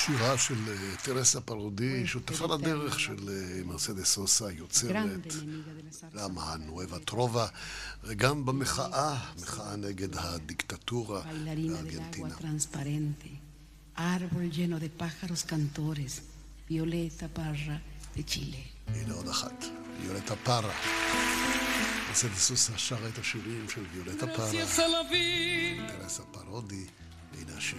שירה של טרסה פרודי, שותפה לדרך של מרסדס סוסה, יוצרת למה נואבה טרובה, וגם במחאה, מחאה נגד הדיקטטורה בארגנטינה. árbol lleno de pájaros cantores, Violeta Parra de Chile. הנה עוד אחת, ויולטה פארה. מרסדס סוסה שרה את השירים של ויולטה פארה, טרסה פרודי, והנה השיר.